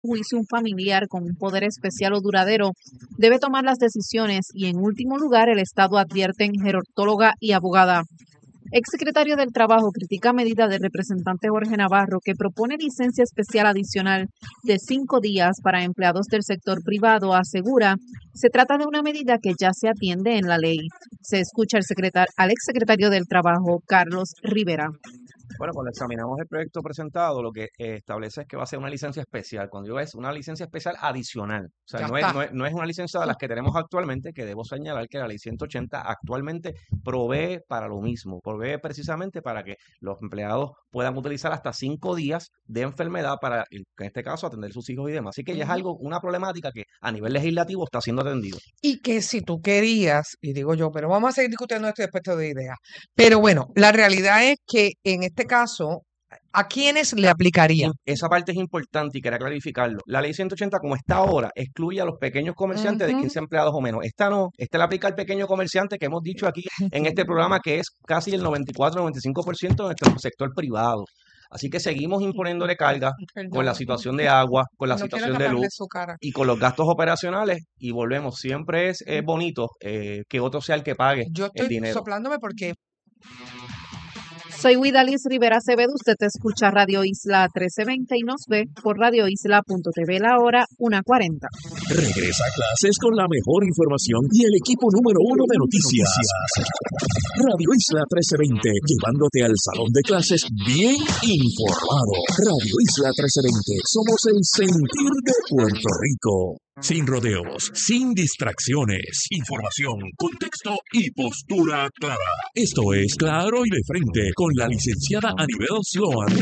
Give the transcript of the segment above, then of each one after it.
juicio un familiar con un poder especial o duradero debe tomar las decisiones y en último lugar el Estado advierten gerontóloga y abogada. Exsecretario del Trabajo critica medida del representante Jorge Navarro que propone licencia especial adicional de 5 días para empleados del sector privado. Asegura se trata de una medida que ya se atiende en la ley. Se escucha al exsecretario del Trabajo, Carlos Rivera. Bueno, cuando examinamos el proyecto presentado, lo que establece es que va a ser una licencia especial. Cuando digo es una licencia especial adicional. O sea, Ya no es, está. no es, no es una licencia de las que tenemos actualmente, que debo señalar que la ley 180 actualmente provee para lo mismo. Provee precisamente para que los empleados puedan utilizar hasta 5 días de enfermedad para, en este caso, atender sus hijos y demás. Así que ya es algo, una problemática que a nivel legislativo está siendo atendido. Y que si tú querías, y digo yo, pero vamos a seguir discutiendo esto después de ideas. Pero bueno, la realidad es que en este caso, ¿a quiénes le aplicaría? Esa parte es importante y quería clarificarlo. La ley 180, como está ahora, excluye a los pequeños comerciantes de 15 empleados o menos. Esta no, esta le aplica al pequeño comerciante que hemos dicho aquí en este programa que es casi el 94-95% de nuestro sector privado. Así que seguimos imponiéndole carga con la Perdón, situación de agua, con la no quiero situación de taparle luz su cara. y con los gastos operacionales y volvemos. Siempre es bonito que otro sea el que pague Yo el estoy dinero. soplándome porque Soy Widalis Rivera Acevedo, usted te escucha Radio Isla 1320 y nos ve por radioisla.tv la hora 1:40. Regresa a clases con la mejor información y el equipo número 1 de noticias. Radio Isla 1320, llevándote al salón de clases bien informado. Radio Isla 1320, somos el sentir de Puerto Rico. Sin rodeos, sin distracciones, información, contexto y postura clara. Esto es Claro y de Frente con la licenciada Anibel Sloan.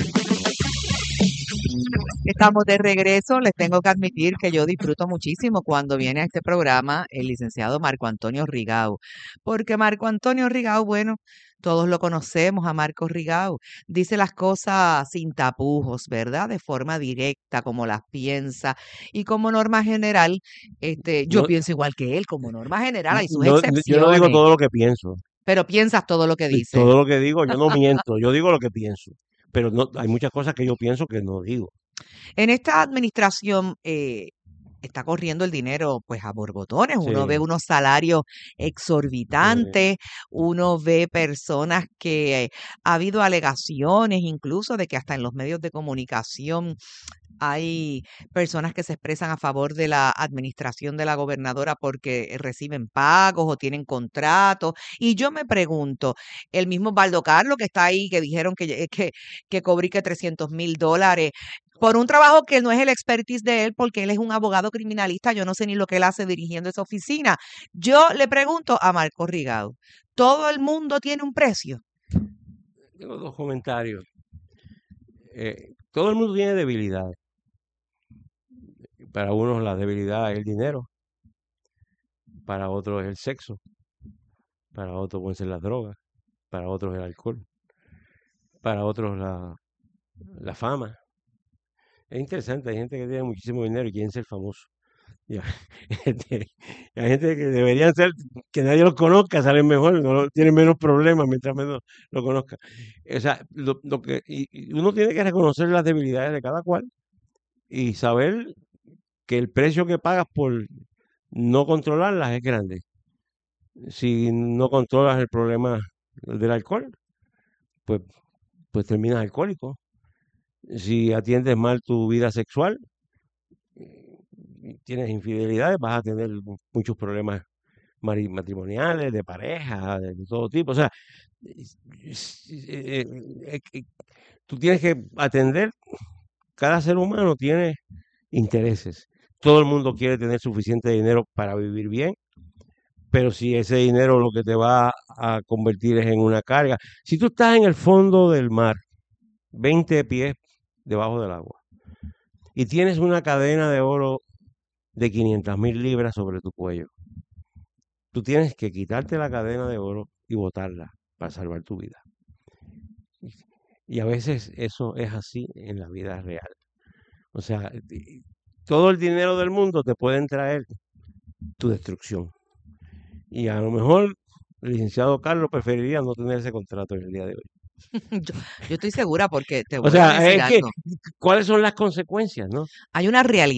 Estamos de regreso. Les tengo que admitir que yo disfruto muchísimo cuando viene a este programa el licenciado Marco Antonio Rigau, porque Marco Antonio Rigau, bueno, todos lo conocemos a Marco Rigau, dice las cosas sin tapujos, ¿verdad? De forma directa, como las piensa, y como norma general, yo No, pienso igual que él, como norma general, hay sus yo no digo excepciones, todo lo que pienso. pero piensas todo lo que dice. Todo lo que digo, yo no miento, yo digo lo que pienso. Pero no, hay muchas cosas que yo pienso que no digo. En esta administración está corriendo el dinero pues a borbotones, uno ve Sí, unos salarios exorbitantes, uno ve personas que ha habido alegaciones incluso de que hasta en los medios de comunicación hay personas que se expresan a favor de la administración de la gobernadora porque reciben pagos o tienen contratos. Y yo me pregunto, el mismo Baldo Carlos que está ahí, que dijeron que cobró que $300,000 por un trabajo que no es el expertise de él, porque él es un abogado criminalista, yo no sé ni lo que él hace dirigiendo esa oficina. Yo le pregunto a Marco Rigau, ¿todo el mundo tiene un precio? tengo dos comentarios. Todo el mundo tiene debilidades. Para unos la debilidad es el dinero, para otros es el sexo, para otros pueden ser las drogas, para otros el alcohol, para otros la fama. Es interesante, hay gente que tiene muchísimo dinero y quieren ser famosos. Y hay gente, hay gente que deberían ser, que nadie los conozca, salen mejor, tienen menos problemas mientras menos lo conozcan. O sea, y uno tiene que reconocer las debilidades de cada cual y saber que el precio que pagas por no controlarlas es grande. Si no controlas el problema del alcohol, pues, pues terminas alcohólico. Si atiendes mal tu vida sexual, tienes infidelidades, vas a tener muchos problemas matrimoniales, de pareja, de todo tipo. O sea, eh, tú tienes que atender, cada ser humano tiene intereses. Todo el mundo quiere tener suficiente dinero para vivir bien, pero si ese dinero lo que te va a convertir es en una carga. Si tú estás en el fondo del mar, 20 pies debajo del agua, y tienes una cadena de oro de 500,000 libras sobre tu cuello, tú tienes que quitarte la cadena de oro y botarla para salvar tu vida. Y a veces eso es así en la vida real. O sea, todo el dinero del mundo te pueden traer tu destrucción. Y a lo mejor el licenciado Carlos preferiría no tener ese contrato en el día de hoy. Yo estoy segura porque te O voy a sea, decir es que, algo. ¿cuáles son las consecuencias, no? Hay una realidad